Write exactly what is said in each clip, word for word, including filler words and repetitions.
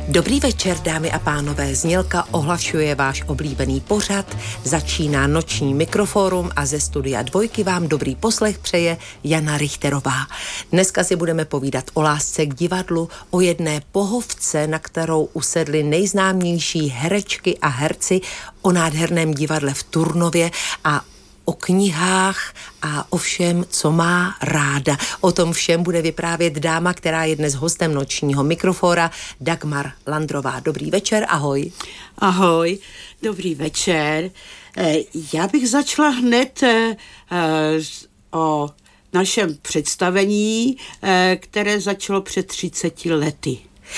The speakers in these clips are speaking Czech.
Dobrý večer, dámy a pánové, znělka ohlašuje váš oblíbený pořad, začíná noční Mikrofórum a ze studia Dvojky vám dobrý poslech přeje Jana Richterová. Dneska si budeme povídat o lásce k divadlu, o jedné pohovce, na kterou usedli nejznámější herečky a herci, o nádherném divadle v Turnově a o knihách a o všem, co má ráda. O tom všem bude vyprávět dáma, která je dnes hostem nočního Mikrofóra, Dagmar Landrová. Dobrý večer, ahoj. Ahoj, dobrý večer. Já bych začala hned o našem představení, které začalo před třiceti lety.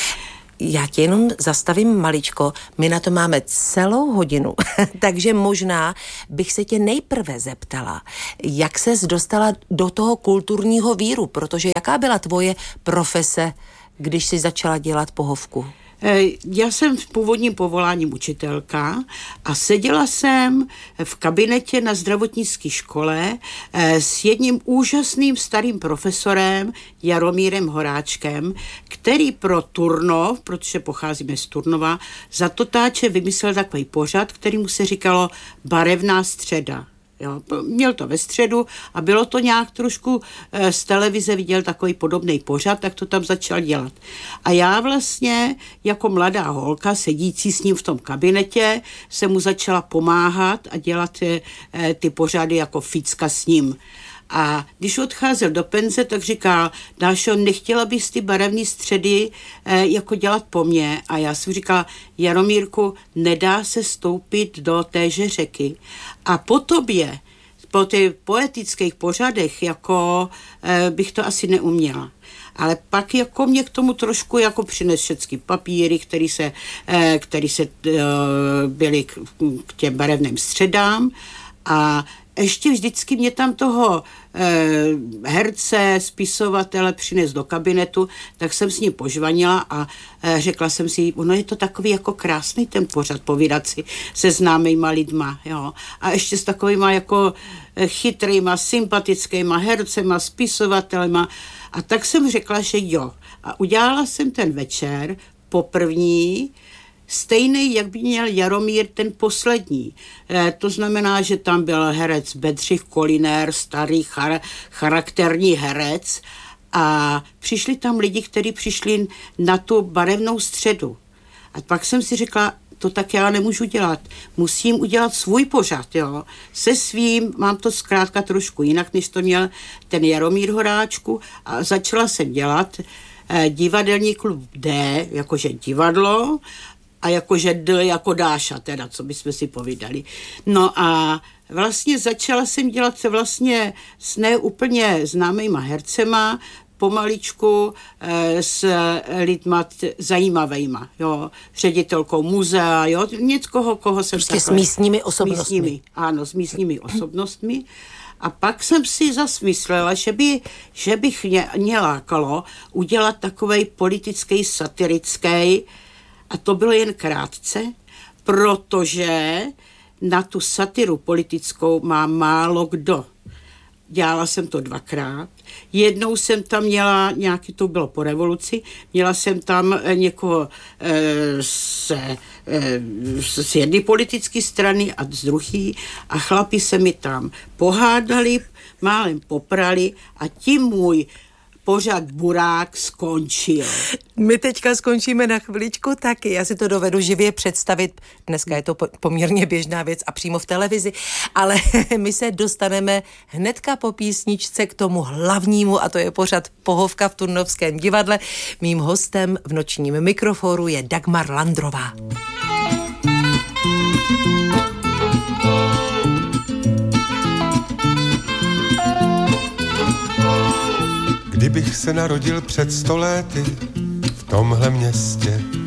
Já tě jenom zastavím maličko, my na to máme celou hodinu, takže možná bych se tě nejprve zeptala, jak ses dostala do toho kulturního víru, protože jaká byla tvoje profese, když jsi začala dělat pohovku? Já jsem v původním povoláním učitelka a seděla jsem v kabinetě na zdravotnické škole s jedním úžasným starým profesorem Jaromírem Horáčkem, který pro Turnov, protože pocházíme z Turnova, za Totáče vymyslel takový pořad, kterému se říkalo Barevná středa. Jo, měl to ve středu a bylo to nějak trošku e, z televize viděl takový podobný pořad, tak to tam začal dělat. A já vlastně jako mladá holka, sedící s ním v tom kabinetě, se mu začala pomáhat a dělat e, ty pořady jako ficka s ním. A když odcházel do penze, tak říkal, Dášo, nechtěla bys ty barevné středy e, jako dělat po mně? A já jsem říkala, Jaromírku, nedá se stoupit do téže řeky. A po tobě, po těch poetických pořadech, jako e, bych to asi neuměla. Ale pak jako mě k tomu trošku jako přines všechny papíry, které se, e, který se e, byly k, k těm barevným středám a ještě vždycky mě tam toho eh, herce, spisovatele přines do kabinetu, tak jsem s ním požvanila a eh, řekla jsem si, ono je to takový jako krásný ten pořad, povídat si se známejma lidma, jo. A ještě s takovýma jako eh, chytrýma, sympatickýma hercema, spisovatelema. A tak jsem řekla, že jo. A udělala jsem ten večer poprvní, stejný, jak by měl Jaromír ten poslední. E, to znamená, že tam byl herec Bedřich Kolinér, starý char- charakterní herec a přišli tam lidi, kteří přišli na tu barevnou středu. A pak jsem si řekla, to tak já nemůžu dělat. Musím udělat svůj pořad, jo. Se svým, mám to zkrátka trošku jinak, než to měl ten Jaromír Horáčku a začala jsem dělat e, divadelní klub D, jakože divadlo, a jakože D jako Dáša, teda, co bychom si povídali. No a vlastně začala jsem dělat se vlastně s neúplně známýma hercema, pomaličku e, s lidma t- zajímavejma, jo, ředitelkou muzea, jo, někoho, koho jsem... Prostě takhle, s místními osobnostmi. S místními, ano, s místními osobnostmi. A pak jsem si zas myslela, že, by, že bych mě, mě lákalo udělat takovej politický, satirický. A to bylo jen krátce, protože na tu satiru politickou má málo kdo. Dělala jsem to dvakrát. Jednou jsem tam měla, nějaký to bylo po revoluci, měla jsem tam někoho e, se, e, z jedné politické strany a z druhé a chlapi se mi tam pohádali, málem poprali a tím můj pořad Burák skončil. My teďka skončíme na chviličku taky. Já si to dovedu živě představit. Dneska je to poměrně běžná věc a přímo v televizi, ale my se dostaneme hnedka po písničce k tomu hlavnímu a to je pořad Pohovka v Turnovském divadle. Mým hostem v nočním Mikrofóru je Dagmar Landrová. Kdybych se narodil před sto lety v tomhle městě,